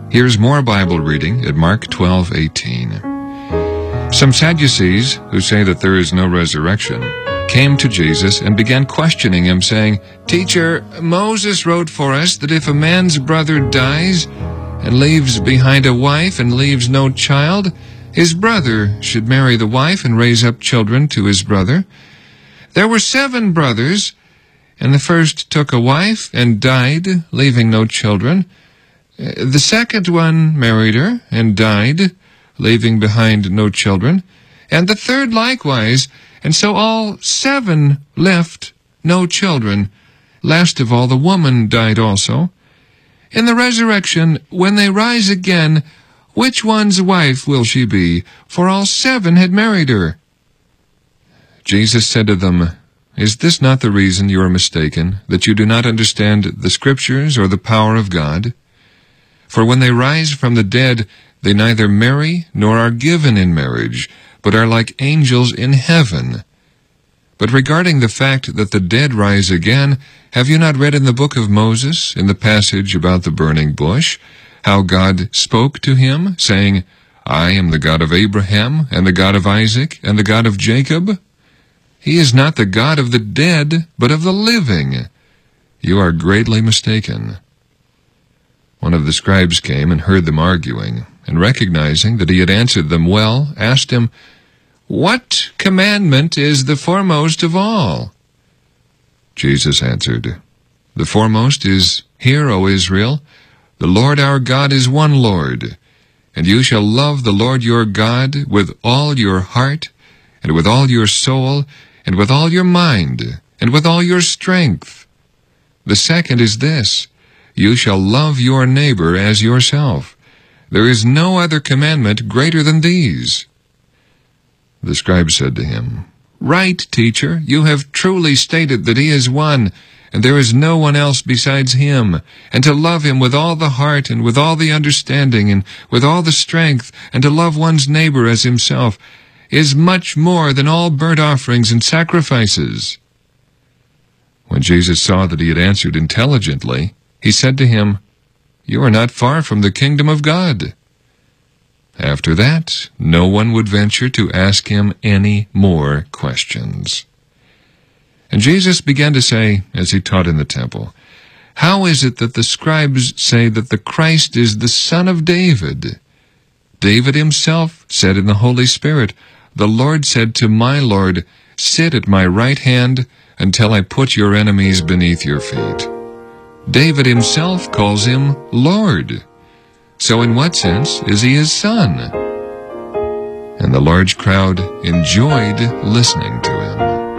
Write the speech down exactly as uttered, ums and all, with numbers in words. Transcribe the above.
Here's more Bible reading at Mark twelve eighteen. Some Sadducees, who say that there is no resurrection, came to Jesus and began questioning him, saying, "Teacher, Moses wrote for us that if a man's brother dies and leaves behind a wife and leaves no child, his brother should marry the wife and raise up children to his brother. There were seven brothers, and the first took a wife and died, leaving no children. The second one married her and died, leaving behind no children, and the third likewise, and so all seven left no children. Last of all, the woman died also. In the resurrection, when they rise again, which one's wife will she be? For all seven had married her." Jesus said to them, "Is this not the reason you are mistaken, that you do not understand the Scriptures or the power of God? For when they rise from the dead, they neither marry nor are given in marriage, but are like angels in heaven. But regarding the fact that the dead rise again, have you not read in the book of Moses, in the passage about the burning bush, how God spoke to him, saying, 'I am the God of Abraham, and the God of Isaac, and the God of Jacob'? He is not the God of the dead, but of the living. You are greatly mistaken." One of the scribes came and heard them arguing, and recognizing that he had answered them well, asked him, "What commandment is the foremost of all?" Jesus answered, "The foremost is, 'Hear, O Israel, the Lord our God is one Lord, and you shall love the Lord your God with all your heart, and with all your soul, and with all your mind, and with all your strength. The second is this, you shall love your neighbor as yourself. There is no other commandment greater than these." The scribe said to him, "Right, teacher, you have truly stated that he is one, and there is no one else besides him, and to love him with all the heart, and with all the understanding, and with all the strength, and to love one's neighbor as himself, is much more than all burnt offerings and sacrifices." When Jesus saw that he had answered intelligently, he said to him, "You are not far from the kingdom of God." After that, no one would venture to ask him any more questions. And Jesus began to say, as he taught in the temple, "How is it that the scribes say that the Christ is the son of David? David himself said in the Holy Spirit, 'The Lord said to my Lord, sit at my right hand until I put your enemies beneath your feet.' David himself calls him Lord. So in what sense is he his son?" And the large crowd enjoyed listening to